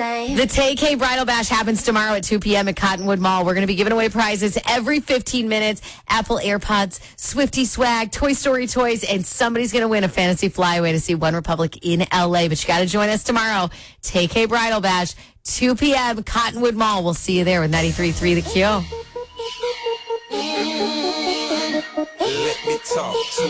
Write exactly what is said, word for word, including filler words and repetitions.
The Tay K Bridal Bash happens tomorrow at two p.m. at Cottonwood Mall. We're going to be giving away prizes every fifteen minutes. Apple AirPods, Swifty swag, Toy Story toys, and somebody's going to win a fantasy flyaway to see One Republic in L A. But you got to join us tomorrow. Tay K Bridal Bash, two p.m. Cottonwood Mall. We'll see you there with ninety-three point three The Q. Let me talk to